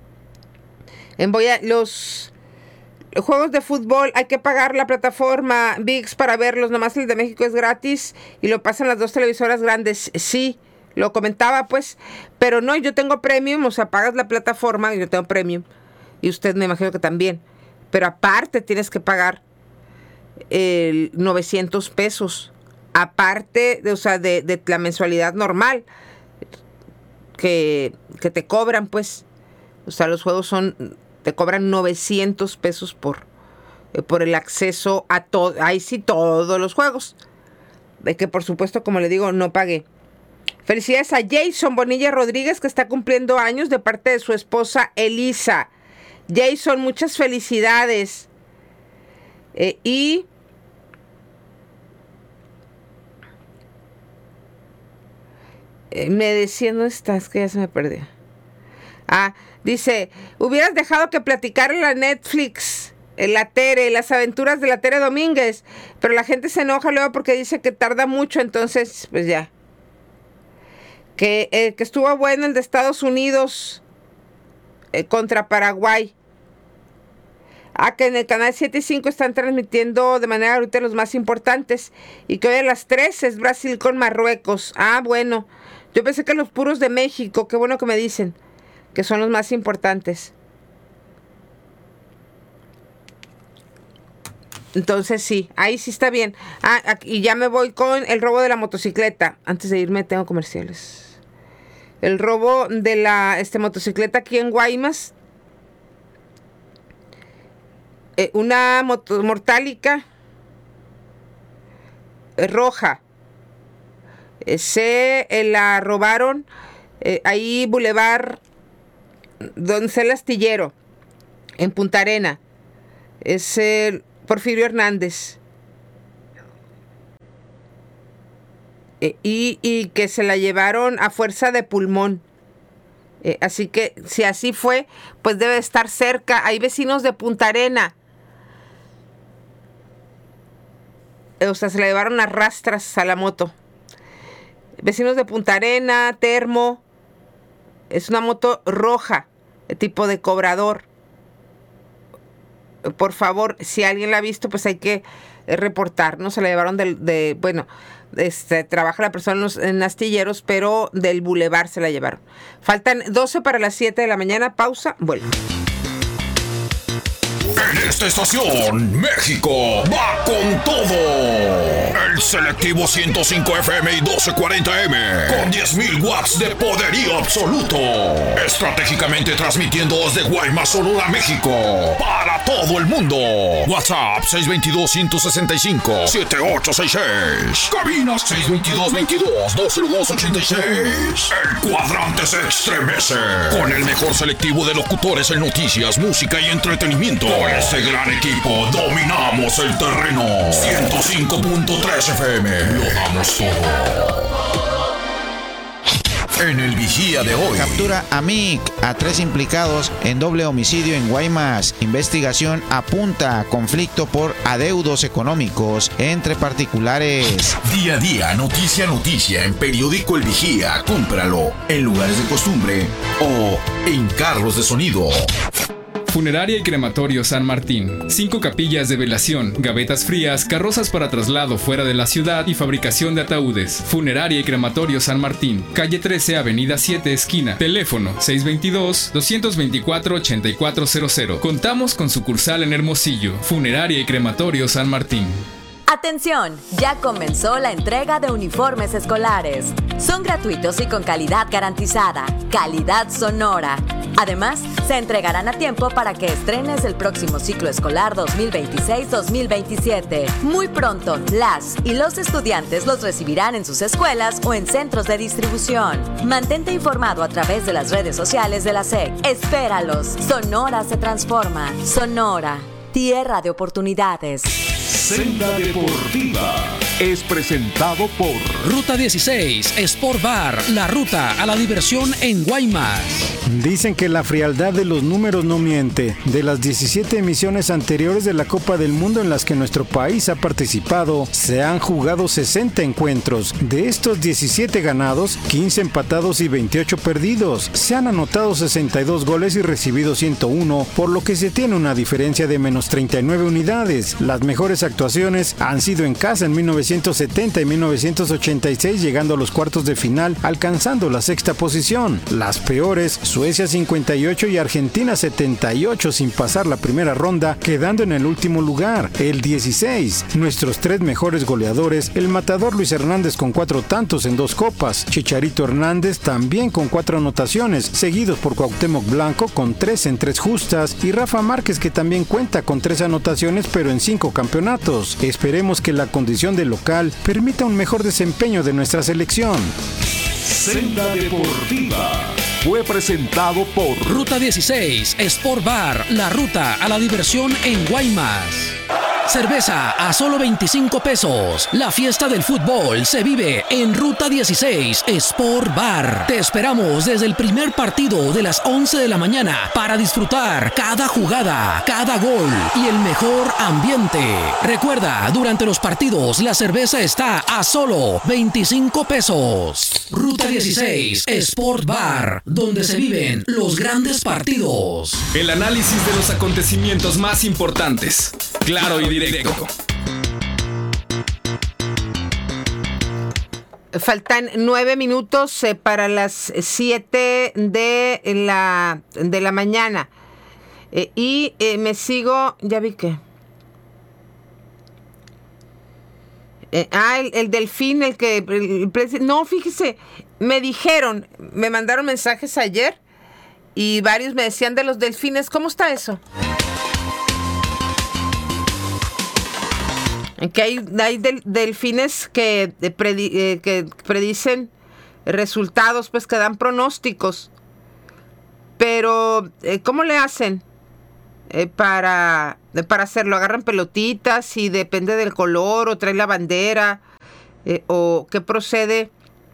Speaker 2: Los juegos de fútbol hay que pagar la plataforma ViX para verlos. Nomás el de México es gratis y lo pasan las dos televisoras grandes. Sí, lo comentaba pues. Pero no, yo tengo premium. O sea, pagas la plataforma. Yo tengo premium. Y usted me imagino que también. Pero aparte tienes que pagar 900 pesos, aparte de la mensualidad normal que te cobran, pues. O sea, los juegos te cobran 900 pesos por el acceso a ahí sí, todos los juegos, de que por supuesto, como le digo, no pagué. Felicidades a Jason Bonilla Rodríguez, que está cumpliendo años, de parte de su esposa Elisa. Jason, muchas felicidades. Y me decía, ¿dónde estás? Que ya se me perdió. Dice, hubieras dejado que platicara la Netflix, la Tere, las aventuras de la Tere Domínguez, pero la gente se enoja luego porque dice que tarda mucho, entonces, pues ya. Que estuvo bueno el de Estados Unidos contra Paraguay. Que en el canal 7 y 5 están transmitiendo de manera gratuita los más importantes. Y que hoy a las 3 es Brasil con Marruecos. Bueno. Yo pensé que los puros de México, qué bueno que me dicen, que son los más importantes. Entonces sí, ahí sí está bien. Y ya me voy con el robo de la motocicleta. Antes de irme tengo comerciales. El robo de la motocicleta aquí en Guaymas. Una mortálica roja Se la robaron ahí, Boulevard Don C. Astillero, en Punta Arena. Es el Porfirio Hernández. Y que se la llevaron a fuerza de pulmón. Así que si así fue, pues debe estar cerca. Hay vecinos de Punta Arena. O sea, se la llevaron a rastras a la moto. Vecinos de Punta Arena, Termo. Es una moto roja, tipo de cobrador. Por favor, si alguien la ha visto, pues hay que reportar, ¿no? Se la llevaron trabaja la persona en astilleros, pero del bulevar se la llevaron. Faltan 12 para las 7 de la mañana. Pausa, vuelvo.
Speaker 7: En esta estación, México va con todo. El selectivo 105 FM y 1240M con 10.000 watts de poderío absoluto. Estratégicamente transmitiendo desde Guaymas, Sonora, México, para todo el mundo. WhatsApp 622-165-7866. Cabina 622-22-20286. El cuadrante se estremece con el mejor selectivo de locutores en noticias, música y entretenimiento. Con este gran equipo dominamos el terreno. 105.3 FM. Lo damos todo. En el Vigía de hoy.
Speaker 6: Captura a MIC a 3 implicados en doble homicidio en Guaymas. Investigación apunta a conflicto por adeudos económicos entre particulares.
Speaker 7: Día a día, noticia a noticia en Periódico El Vigía. Cómpralo en lugares de costumbre o en carros de sonido.
Speaker 5: Funeraria y Crematorio San Martín. 5 capillas de velación, gavetas frías, carrozas para traslado fuera de la ciudad y fabricación de ataúdes. Funeraria y Crematorio San Martín. Calle 13, Avenida 7, esquina. Teléfono 622-224-8400. Contamos con sucursal en Hermosillo. Funeraria y Crematorio San Martín.
Speaker 15: Atención, ya comenzó la entrega de uniformes escolares. Son gratuitos y con calidad garantizada. Calidad Sonora. Además, se entregarán a tiempo para que estrenes el próximo ciclo escolar 2026-2027. Muy pronto, las y los estudiantes los recibirán en sus escuelas o en centros de distribución. Mantente informado a través de las redes sociales de la SEC. Espéralos. Sonora se transforma. Sonora, tierra de oportunidades.
Speaker 16: Senda Deportiva es presentado por
Speaker 17: Ruta 16, Sport Bar, la ruta a la diversión en Guaymas.
Speaker 18: Dicen que la frialdad de los números no miente. De las 17 emisiones anteriores de la Copa del Mundo en las que nuestro país ha participado, se han jugado 60 encuentros. De estos 17 ganados, 15 empatados y 28 perdidos. Se han anotado 62 goles y recibido 101, por lo que se tiene una diferencia de menos 39 unidades. Las mejores actuaciones han sido en casa en 1970 y 1986, llegando a los cuartos de final, alcanzando la sexta posición. Las peores, Suecia 58 y Argentina 78, sin pasar la primera ronda, quedando en el último lugar. El 16, nuestros 3 mejores goleadores, el matador Luis Hernández con 4 tantos en 2 copas, Chicharito Hernández también con 4 anotaciones, seguidos por Cuauhtémoc Blanco con 3 en 3 justas y Rafa Márquez, que también cuenta con 3 anotaciones pero en 5 campeonatos. Esperemos que la condición de local permita un mejor desempeño de nuestra selección.
Speaker 16: Senda Deportiva fue presentado por
Speaker 17: Ruta 16, Sport Bar, la ruta a la diversión en Guaymas. Cerveza a solo 25 pesos. La fiesta del fútbol se vive en Ruta 16 Sport Bar. Te esperamos desde el primer partido de las 11 de la mañana para disfrutar cada jugada, cada gol y el mejor ambiente. Recuerda, durante los partidos la cerveza está a solo 25 pesos. Ruta 16 Sport Bar, donde se viven los grandes partidos.
Speaker 5: El análisis de los acontecimientos más importantes. Claro y directo.
Speaker 2: Faltan 9 minutos para las 7 de la mañana. Y me sigo, ya vi que. El delfín, no, fíjese, me mandaron mensajes ayer y varios me decían de los delfines. ¿Cómo está eso? Que hay delfines que predicen resultados, pues que dan pronósticos. Pero, ¿cómo le hacen para hacerlo? ¿Agarran pelotitas y depende del color o trae la bandera? ¿O qué procede?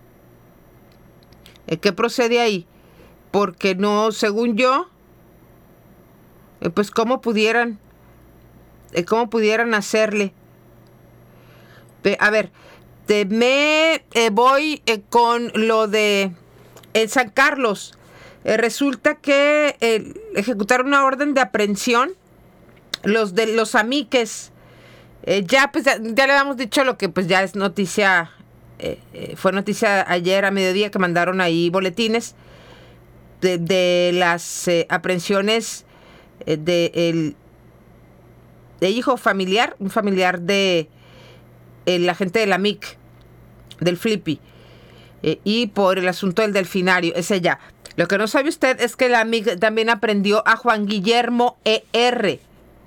Speaker 2: ¿Qué procede ahí? Porque no, según yo, pues ¿cómo pudieran hacerle? A ver, me voy con lo de San Carlos. Resulta que ejecutaron una orden de aprehensión los de los amiques. Ya le habíamos dicho lo que pues ya es noticia. Fue noticia ayer a mediodía que mandaron ahí boletines de las aprehensiones de hijo familiar, un familiar de el agente de la MIC, del Flippy, y por el asunto del delfinario, ese ya. Lo que no sabe usted es que la MIC también aprendió a Juan Guillermo E.R.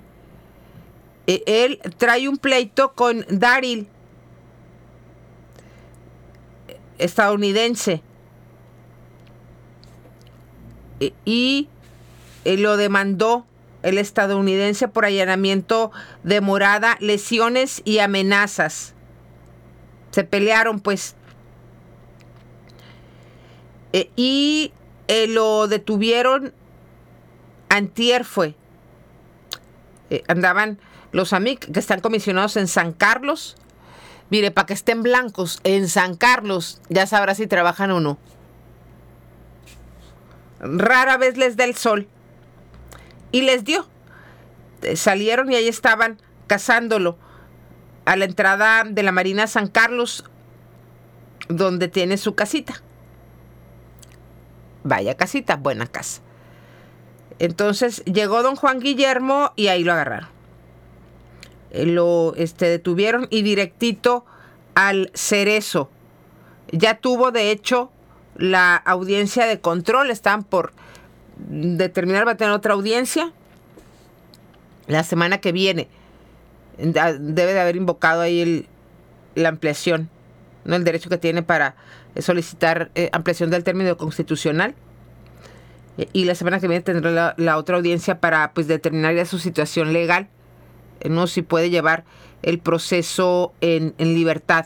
Speaker 2: Él trae un pleito con Daryl, estadounidense, y lo demandó el estadounidense por allanamiento de morada, lesiones y amenazas. Se pelearon, pues. Y lo detuvieron antier fue. Andaban los AMIC que están comisionados en San Carlos. Mire, para que estén blancos, en San Carlos ya sabrá si trabajan o no. Rara vez les da el sol. Y les dio. Salieron y ahí estaban cazándolo a la entrada de la Marina San Carlos, donde tiene su casita. Vaya casita, buena casa. Entonces llegó don Juan Guillermo y ahí lo agarraron. Lo detuvieron y directito al Cerezo. Ya tuvo, de hecho, la audiencia de control. Están por determinar, va a tener otra audiencia la semana que viene. Debe de haber invocado ahí la ampliación, ¿no? El derecho que tiene para solicitar ampliación del término constitucional. Y la semana que viene tendrá la otra audiencia para pues determinar ya su situación legal, no si puede llevar el proceso en libertad.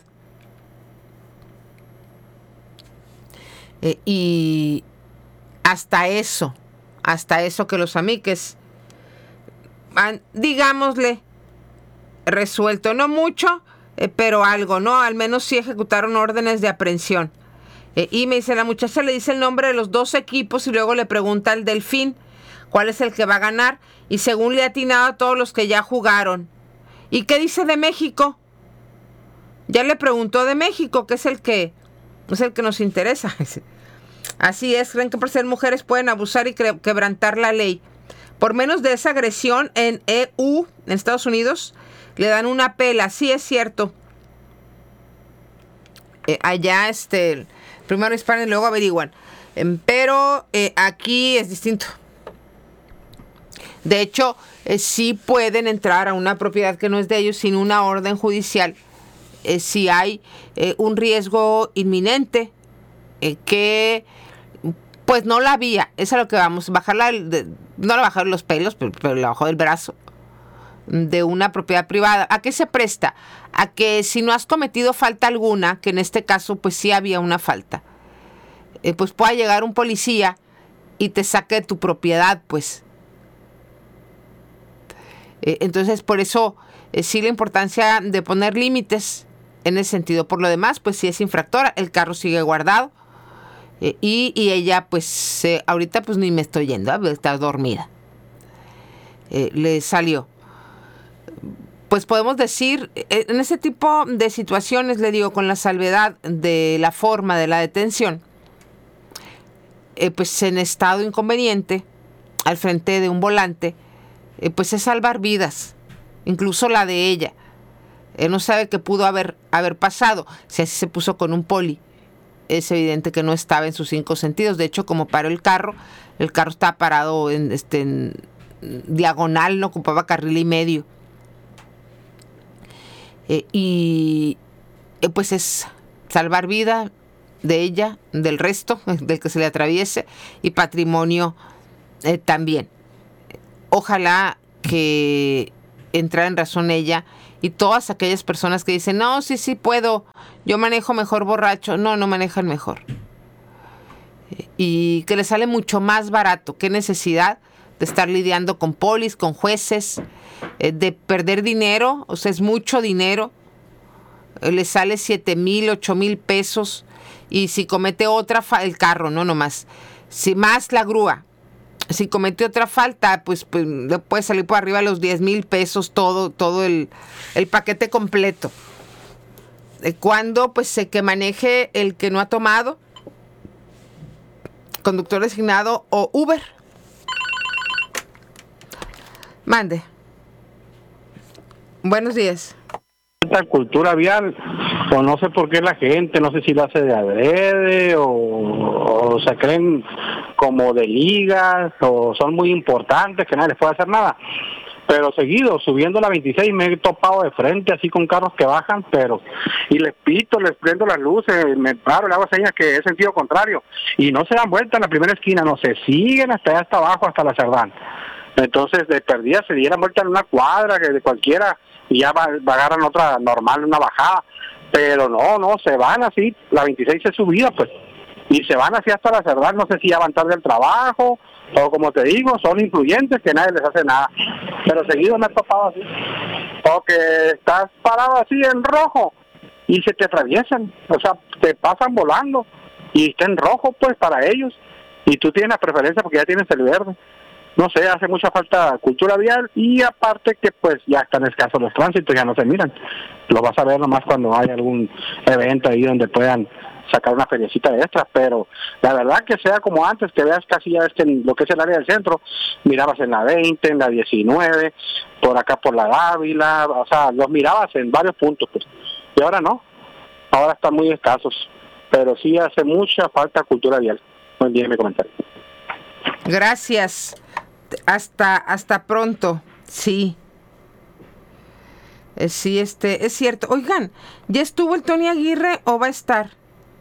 Speaker 2: Y hasta eso que los amiques han, digámosle, resuelto, no mucho, pero algo, ¿no? Al menos sí ejecutaron órdenes de aprehensión. Y me dice, la muchacha le dice el nombre de los dos equipos y luego le pregunta al Delfín cuál es el que va a ganar. Y según le ha atinado a todos los que ya jugaron. ¿Y qué dice de México? Ya le preguntó de México, que es el que nos interesa. Así es, creen que por ser mujeres pueden abusar y quebrantar la ley. Por menos de esa agresión en EU, en Estados Unidos, le dan una pela. Sí, es cierto. Allá, primero disparan y luego averiguan. Pero aquí es distinto. De hecho, sí pueden entrar a una propiedad que no es de ellos sin una orden judicial. Si hay un riesgo inminente, que pues no la había. Es a lo que vamos. Bajarla, no la bajaron los pelos, pero la bajó del brazo de una propiedad privada. ¿A qué se presta? A que si no has cometido falta alguna, que en este caso pues sí había una falta, pues pueda llegar un policía y te saque de tu propiedad, pues. Entonces por eso sí la importancia de poner límites en ese sentido. Por lo demás, pues sí es infractora, el carro sigue guardado y ella pues ahorita pues ni me estoy yendo, está dormida. Le salió. Pues podemos decir, en ese tipo de situaciones, le digo, con la salvedad de la forma de la detención, pues en estado inconveniente, al frente de un volante, pues es salvar vidas, incluso la de ella. No sabe qué pudo haber pasado. Si así se puso con un poli, es evidente que no estaba en sus 5 sentidos. De hecho, como paró el carro estaba parado en diagonal, no ocupaba carril y medio. y pues es salvar vida de ella, del resto, del que se le atraviese, y patrimonio también. Ojalá que entrara en razón ella y todas aquellas personas que dicen, no, sí puedo, yo manejo mejor borracho. No manejan mejor. Y que les sale mucho más barato. ¿Qué necesidad de estar lidiando con polis, con jueces, de perder dinero? O sea, es mucho dinero. Le sale 7,000, 8,000 pesos. Y si comete otra el carro, no nomás. Si más la grúa. Si comete otra falta, pues le puede salir por arriba los 10,000 pesos, todo el paquete completo. Cuando pues que maneje el que no ha tomado, conductor designado o Uber. Mande. Buenos días.
Speaker 19: Esta cultura vial, o no sé por qué la gente, no sé si lo hace de adrede o se creen como de ligas o son muy importantes que nadie les puede hacer nada. Pero seguido, subiendo la 26, me he topado de frente así con carros que bajan, y les pito, les prendo las luces, me paro, le hago señas que es sentido contrario, y no se dan vuelta en la primera esquina, no, se siguen hasta allá, hasta abajo, hasta la Cerdán. Entonces, de perdida, se dieran vuelta en una cuadra, que de cualquiera, y ya agarran otra normal, una bajada, pero no, se van así, la 26 es subida, pues, y se van así hasta la Cerdán, no sé si ya van tarde del trabajo, o como te digo, son influyentes que nadie les hace nada, pero seguido me he topado así, o que estás parado así en rojo, y se te atraviesan, o sea, te pasan volando, y está en rojo, pues, para ellos, y tú tienes la preferencia porque ya tienes el verde. No sé, hace mucha falta cultura vial, y aparte que pues ya están escasos los tránsitos, ya no se miran. Lo vas a ver nomás cuando hay algún evento ahí donde puedan sacar una feriecita extra, pero la verdad que sea como antes, que veas casi ya en lo que es el área del centro, mirabas en la 20, en la 19, por acá por la Dávila, o sea, los mirabas en varios puntos, pues. Y ahora no, ahora están muy escasos, pero sí hace mucha falta cultura vial. Buen día, mi comentario.
Speaker 2: Gracias. Hasta pronto. Sí. Sí, es cierto. Oigan, ¿ya estuvo el Tony Aguirre o va a estar?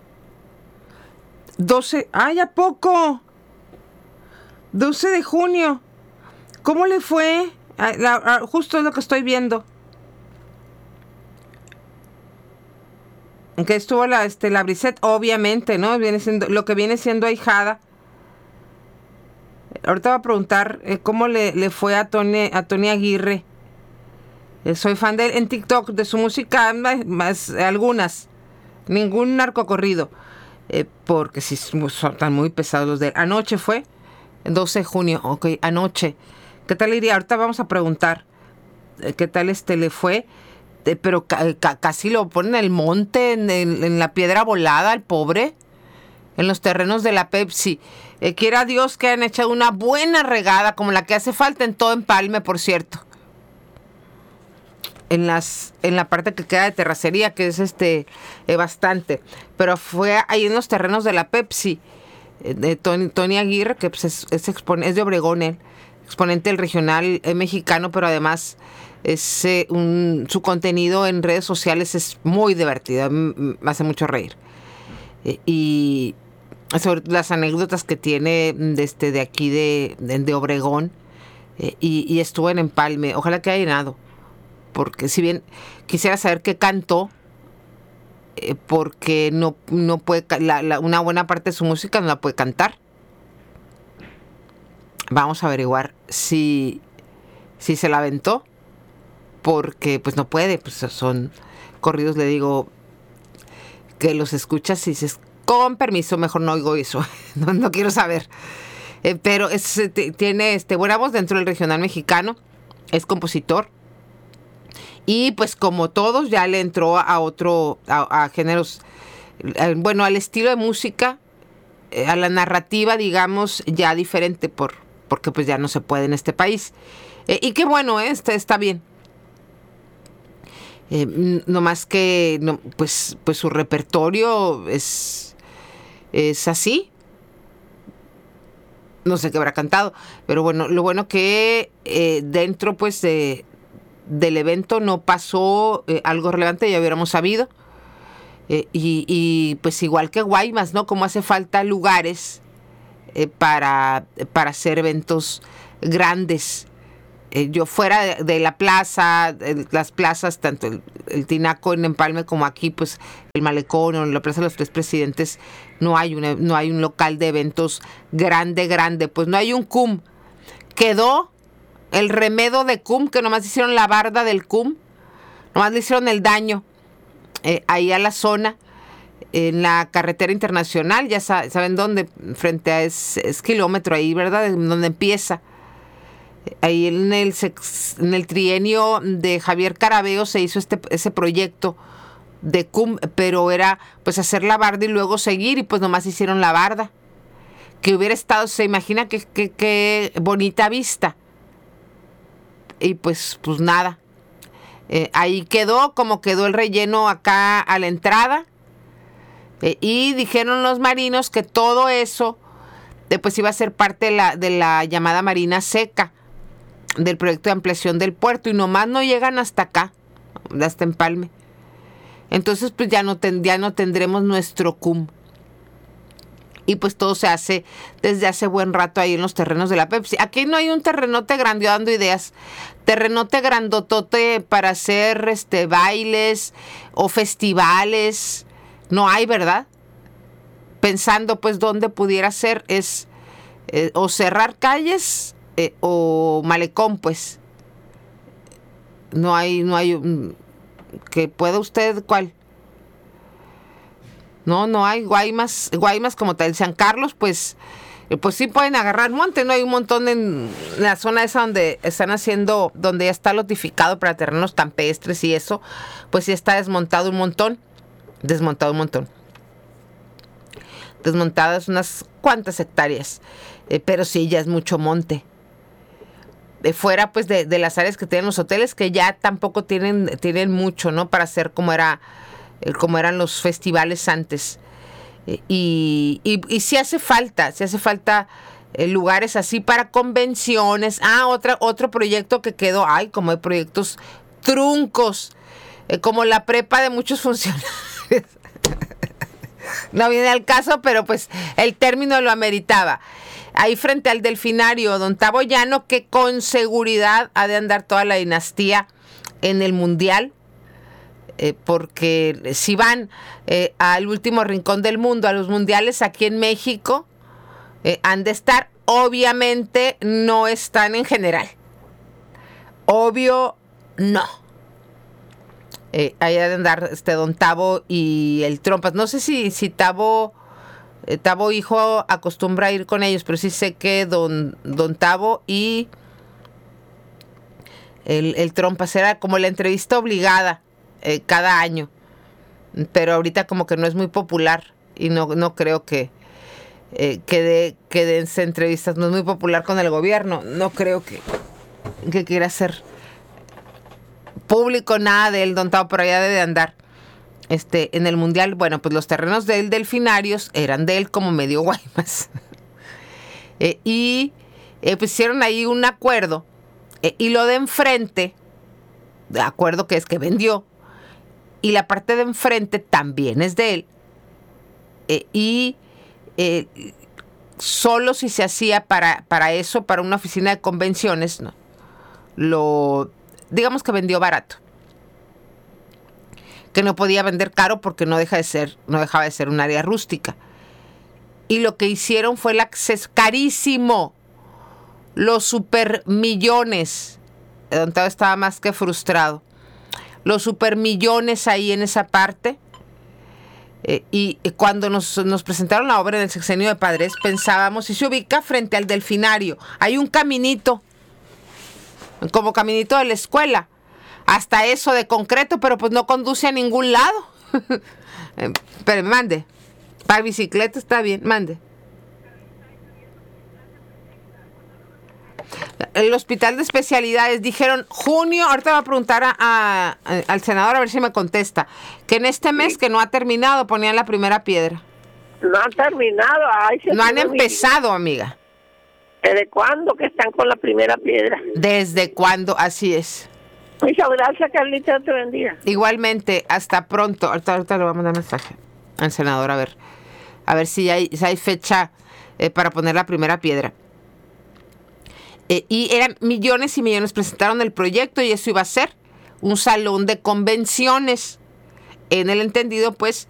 Speaker 2: 12. ¡Ay, a poco! 12 de junio. ¿Cómo le fue? Justo es lo que estoy viendo. Que estuvo la Brisette, obviamente, ¿no? Viene siendo lo que viene siendo ahijada. Ahorita voy a preguntar cómo le fue a Tony Aguirre. Soy fan de él en TikTok, de su música, más algunas. Ningún narcocorrido. Porque sí, están muy pesados los de él. Anoche fue, 12 de junio, ok, anoche. ¿Qué tal iría? Ahorita vamos a preguntar qué tal le fue. Pero casi lo ponen en el monte, en la piedra volada, el pobre. En los terrenos de la Pepsi. Quiera Dios que hayan echado una buena regada, como la que hace falta en todo Empalme, por cierto. En la parte que queda de terracería, que es bastante. Pero fue ahí en los terrenos de la Pepsi, de Tony Aguirre, que pues es de Obregón, exponente del regional mexicano, pero además su contenido en redes sociales es muy divertido, me hace mucho reír. Y sobre las anécdotas que tiene de aquí de Obregón, y estuvo en Empalme. Ojalá que haya llenado, porque si bien quisiera saber qué cantó, porque no puede, una buena parte de su música no la puede cantar. Vamos a averiguar si se la aventó, porque pues no puede, pues son corridos, le digo, que los escuchas y dices, con permiso, mejor no oigo eso, no quiero saber. Pero tiene buena voz dentro del regional mexicano, es compositor, y pues como todos ya le entró a géneros, bueno, al estilo de música, a la narrativa, digamos, ya diferente, porque pues ya no se puede en este país. Y qué bueno, está bien. No más que pues su repertorio es así. No sé qué habrá cantado, pero bueno, lo bueno que dentro pues de del evento no pasó algo relevante, ya hubiéramos sabido. Y pues igual que Guaymas, ¿no? Como hace falta lugares para hacer eventos grandes. Yo fuera de la plaza, las plazas, tanto el Tinaco en Empalme como aquí, pues el Malecón o la Plaza de los Tres Presidentes, no hay un local de eventos grande, pues no hay un CUM. Quedó el remedo de CUM, que nomás hicieron la barda del CUM, nomás le hicieron el daño ahí a la zona, en la carretera internacional, ya saben dónde, frente a es kilómetro ahí, ¿verdad? Donde empieza. Ahí en el trienio de Javier Carabeo se hizo ese proyecto de CUM, pero era pues hacer la barda y luego seguir, y pues nomás hicieron la barda. Que hubiera estado, se imagina qué bonita vista. Y pues nada. Ahí quedó como quedó el relleno acá a la entrada. Y dijeron los marinos que todo eso pues iba a ser parte de la llamada Marina Seca, del proyecto de ampliación del puerto, y nomás no llegan hasta acá, hasta Empalme. Entonces pues ya no tendremos nuestro CUM. Y pues todo se hace desde hace buen rato ahí en los terrenos de la Pepsi. Aquí no hay un terrenote grande, yo dando ideas, terrenote grandotote para hacer bailes o festivales. No hay, ¿verdad? Pensando pues dónde pudiera ser, es o cerrar calles o malecón, pues. No hay que pueda usted, ¿cuál? No hay Guaymas como tal. San Carlos, pues sí pueden agarrar monte, no hay un montón en la zona esa donde están haciendo, donde ya está lotificado para terrenos campestres y eso, pues sí está desmontado un montón. Desmontadas unas cuantas hectáreas, pero sí, ya es mucho monte. Fuera pues de las áreas que tienen los hoteles, que ya tampoco tienen mucho, ¿no? Para hacer como eran los festivales antes. Y sí hace falta lugares así para convenciones. Otro proyecto que quedó, como hay proyectos truncos, como la prepa de muchos funcionarios. No viene al caso, pero pues el término lo ameritaba. Ahí frente al Delfinario, don Tavo Llano, que con seguridad ha de andar toda la dinastía en el Mundial, porque si van al último rincón del mundo, a los mundiales aquí en México, han de estar, obviamente no están en general. Obvio, no. Ahí ha de andar don Tavo y el Trompas. No sé si Tavo hijo acostumbra a ir con ellos, pero sí sé que don Tavo y el Trompas era como la entrevista obligada cada año, pero ahorita como que no es muy popular y no creo que den entrevistas. No es muy popular con el gobierno, no creo que quiera hacer público nada de él, don Tavo, por allá debe de andar en el Mundial. Bueno, pues los terrenos del Delfinarios eran de él como medio Guaymas. Pues hicieron ahí un acuerdo, y lo de enfrente, de acuerdo que es que vendió, y la parte de enfrente también es de él, solo si se hacía para eso, para una oficina de convenciones, ¿no? Digamos que vendió barato, que no podía vender caro porque no dejaba de ser un área rústica. Y lo que hicieron fue el acceso carísimo, los supermillones. Don Tavo estaba más que frustrado. Los supermillones ahí en esa parte. Y cuando nos presentaron la obra en el sexenio de Padres, pensábamos, si se ubica frente al Delfinario, hay un caminito, como caminito de la escuela, hasta eso de concreto, pero pues no conduce a ningún lado. Pero mande, para bicicleta está bien, mande. El hospital de especialidades, dijeron junio, ahorita voy a preguntar al senador a ver si me contesta, que en este mes que no ha terminado, ponían la primera piedra.
Speaker 11: No han terminado.
Speaker 2: No han empezado, amiga.
Speaker 11: ¿Desde cuándo que están con la primera piedra?
Speaker 2: ¿Desde cuándo? Así es.
Speaker 20: Muchas gracias, Carlita, te bendiga.
Speaker 2: Igualmente, hasta pronto. Ahorita le voy a mandar mensaje al senador a ver si hay fecha para poner la primera piedra. Y eran millones y millones, presentaron el proyecto y eso iba a ser un salón de convenciones. En el entendido, pues,